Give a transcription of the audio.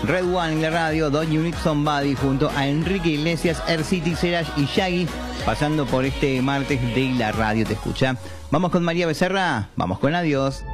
Red One en la radio, Don't You Need Somebody junto a Enrique Iglesias, Air City, Seraj y Shaggy, pasando por este martes de la radio te escucha. Vamos con María Becerra, vamos con adiós.